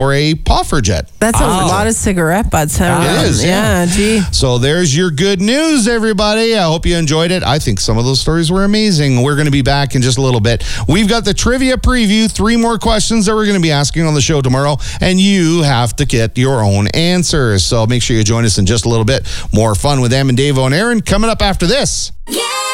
or a puffer jet. That's a lot of cigarette butts. It is, yeah. Gee. So there's your good news, everybody. I hope you enjoyed it. I think some of those stories were amazing. We're going to be back in just a little bit. We've got the trivia preview, 3 more questions that we're going to be asking on the show tomorrow, and you have to get your own answers. So make sure you join us in just a little bit. More fun with Em and Dave and Aaron coming up after this. Yeah.